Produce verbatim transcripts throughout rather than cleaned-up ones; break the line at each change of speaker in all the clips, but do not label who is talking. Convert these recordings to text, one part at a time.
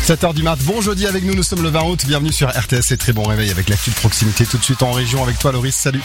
sept heures du mat, bon jeudi avec nous, nous sommes le vingt août, bienvenue sur R T S et très bon réveil avec l'actu de proximité tout de suite en région avec toi Loris, salut.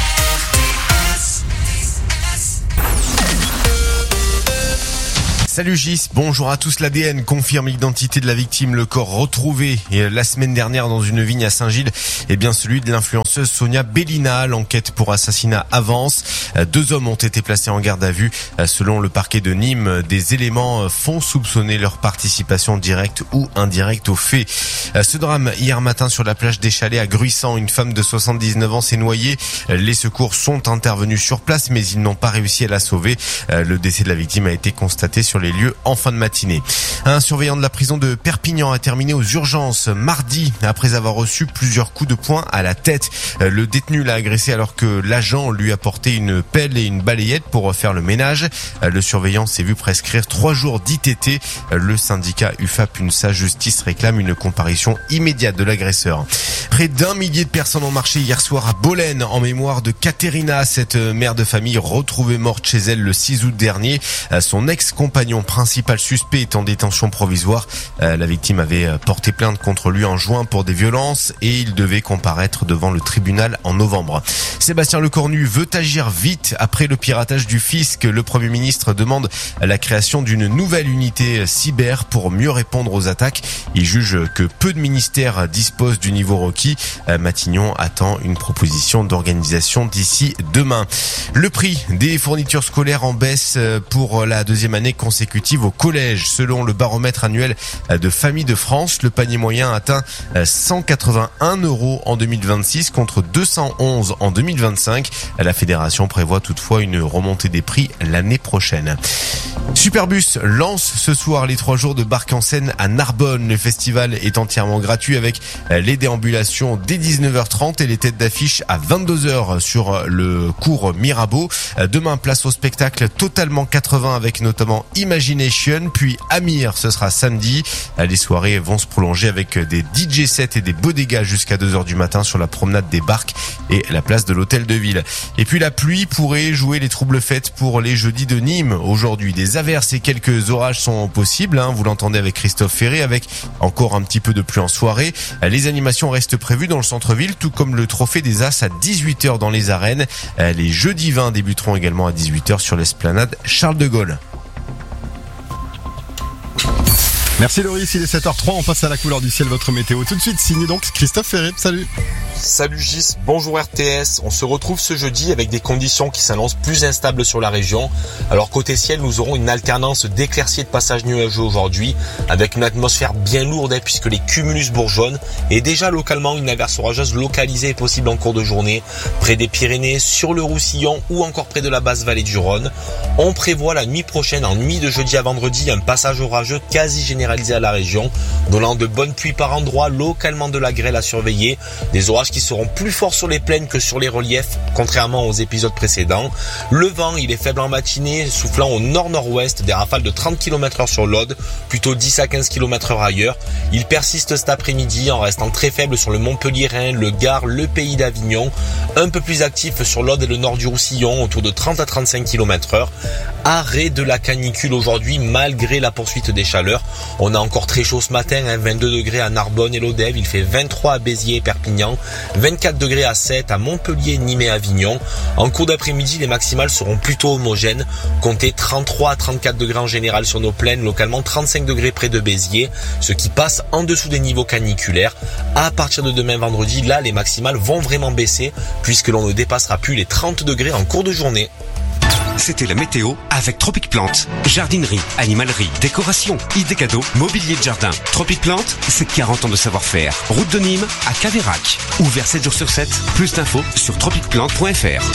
Salut Gis, bonjour à tous. L'A D N confirme l'identité de la victime, le corps retrouvé et la semaine dernière dans une vigne à Saint-Gilles, est bien celui de l'influenceuse Sonia Bellina. L'enquête pour assassinat avance. Deux hommes ont été placés en garde à vue. Selon le parquet de Nîmes, des éléments font soupçonner leur participation directe ou indirecte aux faits. Ce drame hier matin sur la plage des Chalets à Gruissant, une femme de soixante-dix-neuf ans s'est noyée. Les secours sont intervenus sur place mais ils n'ont pas réussi à la sauver. Le décès de la victime a été constaté sur les lieux en fin de matinée. Un surveillant de la prison de Perpignan a terminé aux urgences mardi après avoir reçu plusieurs coups de poing à la tête. Le détenu l'a agressé alors que l'agent lui a porté une pelle et une balayette pour faire le ménage. Le surveillant s'est vu prescrire trois jours d'I T T. Le syndicat U F A P UNSA Justice réclame une comparution immédiate de l'agresseur. Près d'un millier de personnes ont marché hier soir à Bolène en mémoire de Katerina, cette mère de famille retrouvée morte chez elle le six août dernier. Son ex-compagnon principal suspect est en détention provisoire. La victime avait porté plainte contre lui en juin pour des violences et il devait comparaître devant le tribunal en novembre. Sébastien Lecornu veut agir vite après le piratage du fisc. Le Premier ministre demande la création d'une nouvelle unité cyber pour mieux répondre aux attaques. Il juge que peu de ministères disposent du niveau requis. Matignon attend une proposition d'organisation d'ici demain. Le prix des fournitures scolaires en baisse pour la deuxième année consécutive au collège. Selon le baromètre annuel de Famille de France, le panier moyen atteint cent quatre-vingt-un euros en deux mille vingt-six contre deux cent onze en deux mille vingt-cinq. La fédération prévoit toutefois une remontée des prix l'année prochaine. Superbus lance ce soir les trois jours de Barque en Seine à Narbonne. Le festival est entièrement gratuit avec les déambulations dès dix-neuf heures trente et les têtes d'affiche à vingt-deux heures sur le cours Mirabeau. Demain, place au spectacle totalement quatre-vingts avec notamment Imagination, puis Amir, ce sera samedi. Les soirées vont se prolonger avec des D J sets et des bodegas jusqu'à deux heures du matin sur la promenade des Barques et la place de l'Hôtel de Ville. Et puis la pluie pourrait jouer les troubles fêtes pour les jeudis de Nîmes. Aujourd'hui, des averses et quelques orages sont possibles, hein, vous l'entendez avec Christophe Ferré, avec encore un petit peu de pluie en soirée. Les animations restent prévues dans le centre-ville, tout comme le trophée des As à dix-huit heures dans les arènes. Les jeudis vingt débuteront également à dix-huit heures sur l'esplanade Charles de Gaulle.
Merci Loris, il est sept heures trois, on passe à la couleur du ciel, votre météo. Tout de suite, signé donc Christophe Ferré, salut.
Salut Gis, bonjour R T S. On se retrouve ce jeudi avec des conditions qui s'annoncent plus instables sur la région. Alors côté ciel, nous aurons une alternance d'éclaircies et de passages nuageux aujourd'hui, avec une atmosphère bien lourde hein, puisque les cumulus bourgeonnent. Et déjà localement, une averse orageuse localisée est possible en cours de journée, près des Pyrénées, sur le Roussillon ou encore près de la basse vallée du Rhône. On prévoit la nuit prochaine, en nuit de jeudi à vendredi, un passage orageux quasi généralisé à la région, donnant de bonnes pluies par endroits, localement de la grêle à surveiller, des orages qui seront plus forts sur les plaines que sur les reliefs, contrairement aux épisodes précédents. Le vent, il est faible en matinée, soufflant au nord-nord-ouest, des rafales de trente kilomètres heure sur l'Aude, plutôt dix à quinze kilomètres heure ailleurs. Il persiste cet après-midi en restant très faible sur le Montpelliérain, le Gard, le Pays d'Avignon, un peu plus actif sur l'Aude et le nord du Roussillon, autour de trente à trente-cinq kilomètres heure. Arrêt de la canicule aujourd'hui, malgré la poursuite des chaleurs. On a encore très chaud ce matin, hein, vingt-deux degrés à Narbonne et Lodève, il fait vingt-trois à Béziers et Perpignan, vingt-quatre degrés à Sète, à Montpellier, Nîmes et Avignon. En cours d'après-midi, les maximales seront plutôt homogènes. Comptez trente-trois à trente-quatre degrés en général sur nos plaines, localement trente-cinq degrés près de Béziers, ce qui passe en dessous des niveaux caniculaires. À partir de demain vendredi, là, les maximales vont vraiment baisser, puisque l'on ne dépassera plus les trente degrés en cours de journée.
C'était la météo avec Tropic Plante. Jardinerie, animalerie, décoration, idées cadeaux, mobilier de jardin. Tropic Plante, c'est quarante ans de savoir-faire. Route de Nîmes à Caveyrac. Ouvert sept jours sur sept. Plus d'infos sur tropic plante point f r.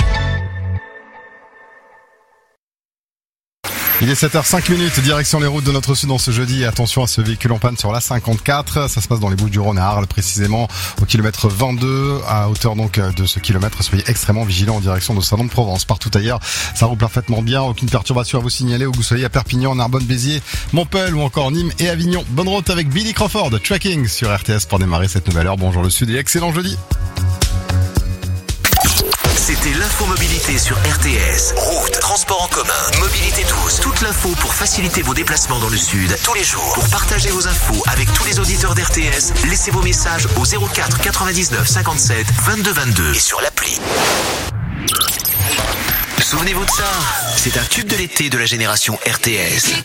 Il est sept heures cinq, direction les routes de notre sud en ce jeudi. Attention à ce véhicule en panne sur la cinquante-quatre. Ça se passe dans les Bouches-du-Rhône à Arles, précisément au kilomètre vingt-deux, à hauteur donc de ce kilomètre. Soyez extrêmement vigilants en direction de Salon de Provence. Partout ailleurs, ça roule parfaitement bien. Aucune perturbation à vous signaler où vous soyez à Perpignan, Narbonne, Béziers, Montpellier ou encore Nîmes et Avignon. Bonne route avec Billy Crawford, Tracking sur R T S pour démarrer cette nouvelle heure. Bonjour le sud et excellent jeudi.
C'était
C'était l'infomobilité sur R T S. Route, transport en commun, mobilité douce. Toute l'info pour faciliter vos déplacements dans le sud tous les jours. Pour partager vos infos avec tous les auditeurs d'R T S, laissez vos messages au zéro quatre quatre-vingt-dix-neuf cinquante-sept vingt-deux vingt-deux et sur l'appli. Souvenez-vous de ça, c'est un tube de l'été de la génération R T S.